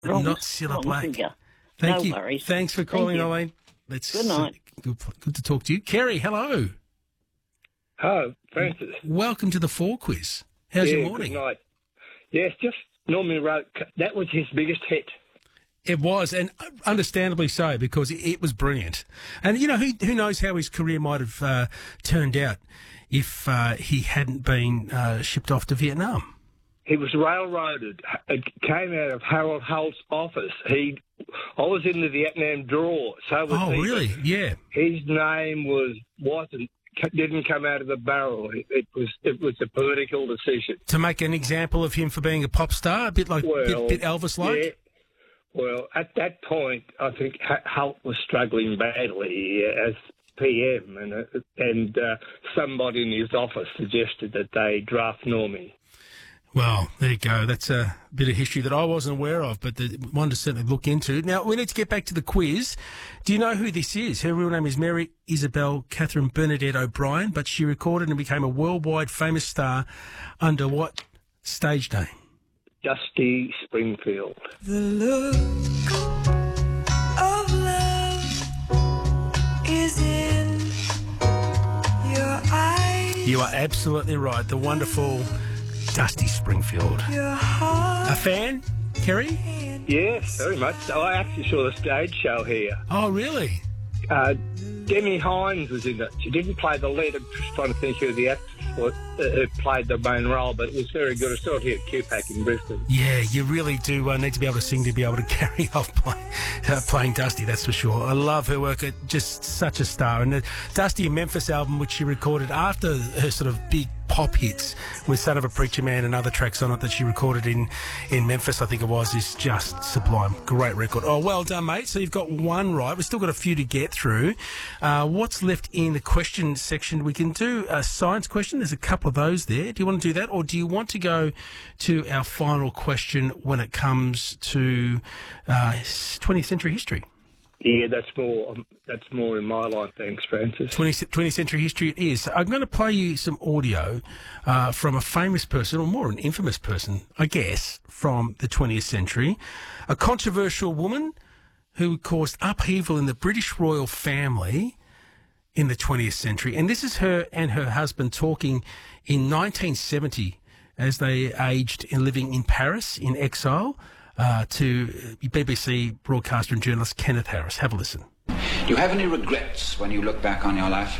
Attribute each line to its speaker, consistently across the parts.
Speaker 1: not Cilla Black.
Speaker 2: Figure.
Speaker 1: Thank
Speaker 2: No
Speaker 1: you.
Speaker 2: worries.
Speaker 1: Thanks for calling,
Speaker 2: you.
Speaker 1: Elaine.
Speaker 2: Good night.
Speaker 1: Good to talk to you. Kerry, hello.
Speaker 3: Hello, Francis.
Speaker 1: Welcome to the 4 quiz. How's your morning?
Speaker 3: Good night. Yes, just Norman wrote, that was his biggest hit.
Speaker 1: It was, and understandably so, because it was brilliant. And, you know, who knows how his career might have turned out if he hadn't been shipped off to Vietnam.
Speaker 3: He was railroaded. It came out of Harold Holt's office. I was in the Vietnam draw, so was he.
Speaker 1: Oh, really? Yeah.
Speaker 3: His name didn't come out of the barrel. It was a political decision.
Speaker 1: To make an example of him for being a pop star, a bit like bit Elvis-like?
Speaker 3: Yeah. Well, at that point, I think Holt was struggling badly as PM, and somebody in his office suggested that they draft Normie.
Speaker 1: Well, there you go. That's a bit of history that I wasn't aware of, but one to certainly look into. Now, we need to get back to the quiz. Do you know who this is? Her real name is Mary Isabel Catherine Bernadette O'Brien, but she recorded and became a worldwide famous star under what stage name?
Speaker 3: Dusty Springfield.
Speaker 4: The look of love is in your eyes.
Speaker 1: You are absolutely right. The wonderful Dusty Springfield.
Speaker 4: Your heart.
Speaker 1: A fan, Kerry?
Speaker 3: Yes, very much. I actually saw the stage show here.
Speaker 1: Oh, really?
Speaker 3: Demi Hines was in it. She didn't play the lead. I'm just trying to think who the actress was who played the main role, but it was very good. I saw it here at QPAC in Brisbane.
Speaker 1: Yeah, you really do need to be able to sing to be able to carry off playing Dusty, that's for sure. I love her work. Just such a star. And the Dusty in Memphis album, which she recorded after her sort of big pop hits with Son of a Preacher Man and other tracks on it that she recorded in Memphis, I think it was, is just sublime. Great record. Oh, well done, mate. So you've got one right. We've still got a few to get through. What's left in the question section? We can do a science question. There's a couple of those there. Do you want to do that? Or do you want to go to our final question when it comes to 20th century history?
Speaker 3: Yeah, that's more in my line. Thanks, Francis.
Speaker 1: 20th century history it is. I'm going to play you some audio from a famous person, or more an infamous person, I guess, from the 20th century. A controversial woman who caused upheaval in the British royal family in the 20th century. And this is her and her husband talking in 1970 as they aged and living in Paris in exile. To BBC broadcaster and journalist Kenneth Harris. Have a listen.
Speaker 5: Do you have any regrets when you look back on your life?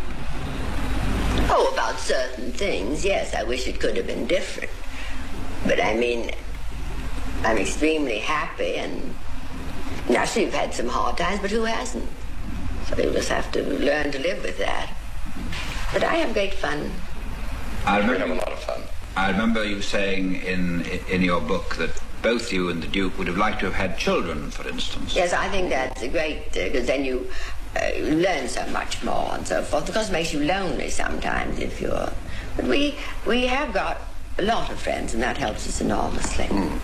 Speaker 6: Oh, about certain things, yes. I wish it could have been different. But I mean, I'm extremely happy, and naturally we've had some hard times, but who hasn't? So you just have to learn to live with that. But I have great fun.
Speaker 5: We have
Speaker 7: a lot of fun.
Speaker 5: I remember you saying in your book that both you and the Duke would have liked to have had children, for instance.
Speaker 6: Yes, I think that's a great, because then you learn so much more and so forth. Because it makes you lonely sometimes if you're... But we have got a lot of friends, and that helps us enormously.
Speaker 5: Mm.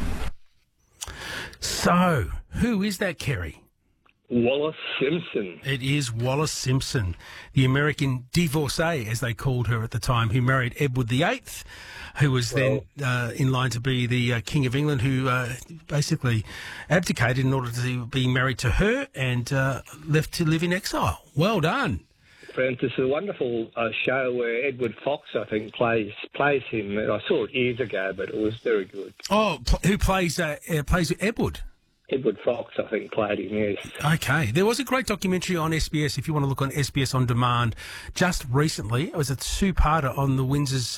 Speaker 1: So, who is that, Kerry?
Speaker 3: Wallis Simpson.
Speaker 1: It is Wallis Simpson, the American divorcee, as they called her at the time, who married Edward VIII, who was then in line to be the King of England, who basically abdicated in order to be married to her and left to live in exile. Well done.
Speaker 3: Francis, a wonderful show where Edward Fox, I think, plays him. I saw it years ago, but it was very good.
Speaker 1: Oh, who plays Edward?
Speaker 3: Edward Fox, I think, played him, yes.
Speaker 1: Okay. There was a great documentary on SBS, if you want to look on SBS On Demand, just recently. It was a two-parter on the Windsors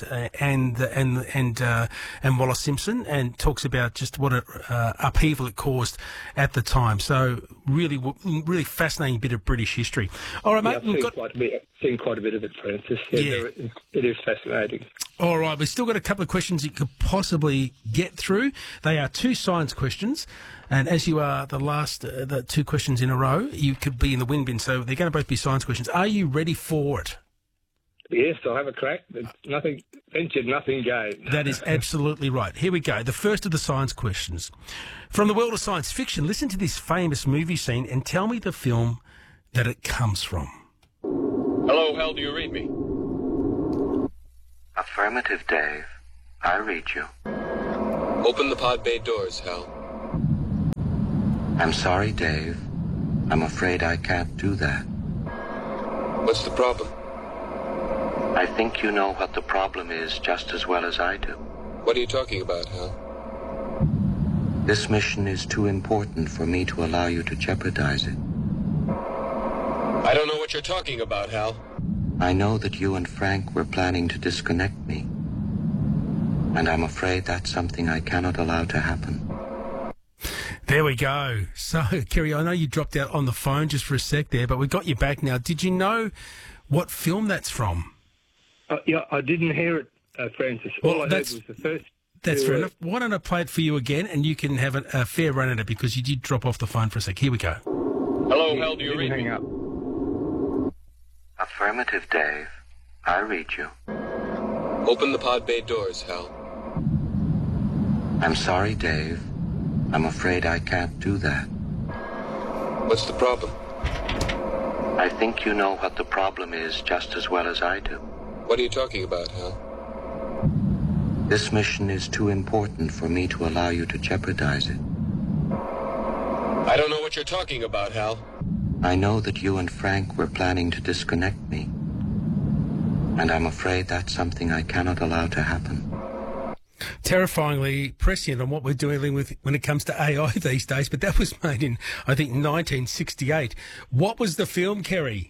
Speaker 1: and Wallis Simpson, and talks about just what upheaval it caused at the time. So really fascinating bit of British history. All right, mate.
Speaker 3: Yeah, I've seen quite a bit of it, Francis. Yeah. It is fascinating.
Speaker 1: All right, we've still got a couple of questions you could possibly get through. They are 2 science questions, and as you are the 2 questions in a row, you could be in the win bin, so they're going to both be science questions. Are you ready for it?
Speaker 3: Yes, I'll have a crack. Nothing ventured, nothing gained.
Speaker 1: That is absolutely right. Here we go. The first of the science questions. From the world of science fiction, listen to this famous movie scene and tell me the film that it comes from.
Speaker 7: Hello, Hal, do you read me?
Speaker 8: Affirmative, Dave. I read you.
Speaker 7: Open the pod bay doors, Hal.
Speaker 2: I'm sorry, Dave. I'm afraid I can't do that.
Speaker 7: What's the problem?
Speaker 2: I think you know what the problem is just as well as I do.
Speaker 7: What are you talking about, Hal?
Speaker 2: This mission is too important for me to allow you to jeopardize it.
Speaker 7: I don't know what you're talking about, Hal.
Speaker 2: I know that you and Frank were planning to disconnect me. And I'm afraid that's something I cannot allow to happen.
Speaker 1: There we go. So, Kerry, I know you dropped out on the phone just for a sec there, but we got you back now. Did you know what film that's from?
Speaker 3: Yeah, I didn't hear it, Francis. All I heard was the first.
Speaker 1: That's fair enough. Why don't I play it for you again, and you can have a fair run at it, because you did drop off the phone for a sec. Here we go.
Speaker 7: Hello, Hal, do you read me?
Speaker 3: Hang up.
Speaker 2: Affirmative, Dave. I read you.
Speaker 7: Open the pod bay doors, Hal.
Speaker 2: I'm sorry, Dave. I'm afraid I can't do that.
Speaker 7: What's the problem?
Speaker 2: I think you know what the problem is just as well as I do.
Speaker 7: What are you talking about, Hal?
Speaker 2: This mission is too important for me to allow you to jeopardize it.
Speaker 7: I don't know what you're talking about, Hal.
Speaker 2: I know that you and Frank were planning to disconnect me. And I'm afraid that's something I cannot allow to happen.
Speaker 1: Terrifyingly prescient on what we're dealing with when it comes to AI these days, but that was made in, I think, 1968. What was the film, Kerry?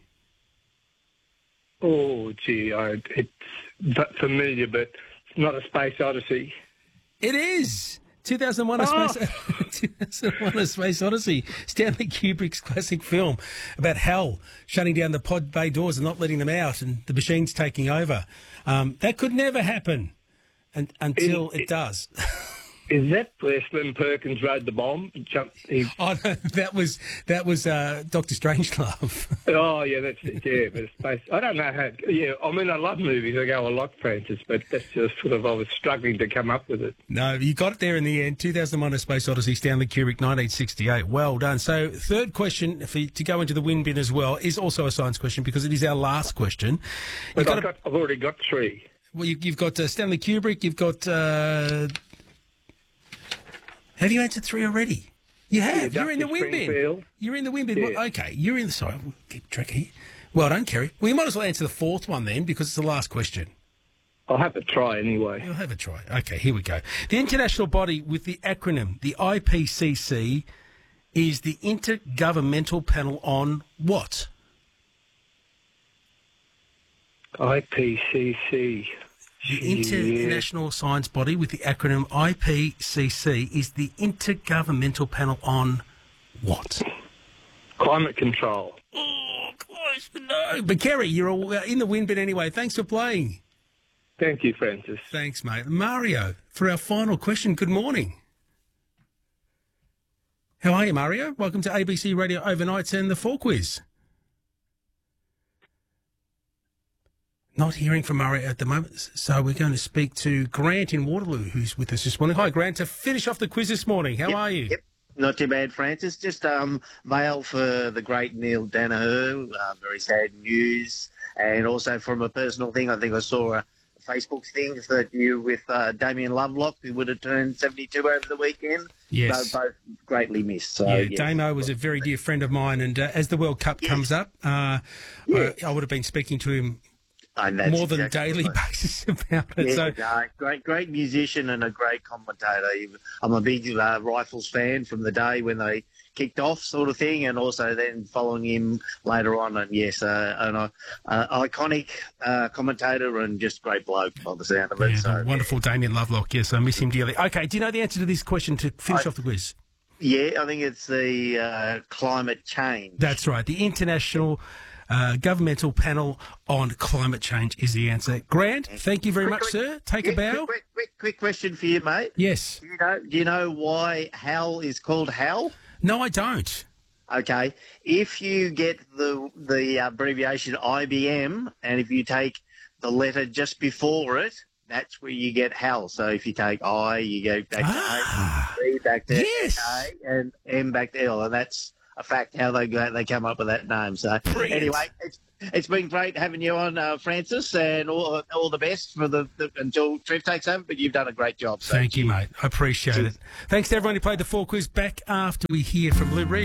Speaker 3: Oh, gee, it's familiar, but it's not a Space Odyssey.
Speaker 1: It is 2001: A Space Odyssey, Stanley Kubrick's classic film about hell shutting down the pod bay doors and not letting them out, and the machines taking over. That could never happen until it does.
Speaker 3: Is that where Slim Perkins rode the bomb?
Speaker 1: Oh, no, that was Dr. Strangelove.
Speaker 3: Oh, yeah, that's it. Yeah, but space. I don't know how. Yeah, I mean, I love movies. I go a lot, Francis, but that's just sort of, I was struggling to come up with it.
Speaker 1: No, you got it there in the end. 2001: A Space Odyssey, Stanley Kubrick, 1968. Well done. So, third question for you to go into the win bin as well is also a science question, because it is our last question.
Speaker 3: But I've already got three.
Speaker 1: Well, you've got Stanley Kubrick. You've got. Have you answered three already? You have.
Speaker 3: Yeah,
Speaker 1: you're in the win bin. You're in the win bin.
Speaker 3: Yeah.
Speaker 1: Well, okay, you're in. Sorry, we'll keep track here. Well done, Kerry. Well, you might as well answer the fourth one then, because it's the last question.
Speaker 3: I'll have a try anyway.
Speaker 1: You'll have a try. Okay, here we go. The international body with the acronym, the IPCC, is the Intergovernmental Panel on what?
Speaker 3: IPCC.
Speaker 1: The international science body with the acronym IPCC is the Intergovernmental Panel on what?
Speaker 3: Climate control.
Speaker 1: Oh, close, but no. But Kerry, you're in the win bin anyway. Thanks for playing.
Speaker 3: Thank you, Francis.
Speaker 1: Thanks, mate. Mario, for our final question, good morning. How are you, Mario? Welcome to ABC Radio Overnights and the Fall Quiz. Not hearing from Mario at the moment, so we're going to speak to Grant in Waterloo, who's with us this morning. Hi, Grant, to finish off the quiz this morning. How are you?
Speaker 8: Yep, not too bad, Francis. Just mail for the great Neil Danaher, very sad news. And also from a personal thing, I think I saw a Facebook thing that you with Damien Lovelock, who would have turned 72 over the weekend.
Speaker 1: Yes.
Speaker 8: Both greatly missed. So,
Speaker 1: yeah,
Speaker 8: yes.
Speaker 1: Damo was a very dear friend of mine, and as the World Cup comes up, I would have been speaking to him more than a daily basis about it.
Speaker 8: Yeah, so. Great musician and a great commentator. I'm a big Rifles fan from the day when they kicked off, sort of thing, and also then following him later on. And yes, an iconic commentator and just great bloke by the sound of it.
Speaker 1: Yeah,
Speaker 8: so,
Speaker 1: wonderful Damien Lovelock. Yes, I miss him dearly. Okay, do you know the answer to this question to finish off the quiz?
Speaker 8: Yeah, I think it's the climate change.
Speaker 1: That's right. The International Governmental Panel on Climate Change is the answer. Grant, thank you very much, sir. Take a bow.
Speaker 8: Quick question for you, mate.
Speaker 1: Yes.
Speaker 8: Do you know why HAL is called HAL?
Speaker 1: No, I don't.
Speaker 8: Okay. If you get the abbreviation IBM, and if you take the letter just before it, that's where you get HAL. So if you take I, you go back to A, B back to A, and M back to L, and that's a fact how they come up with that name. So
Speaker 1: Brilliant.
Speaker 8: Anyway, It's been great having you on, Francis, and all the best for until Trev takes over. But you've done a great job. So
Speaker 1: Thank you, mate. I appreciate it. Thanks to everyone who played the 4 quiz. Back after we hear from Lou Reed.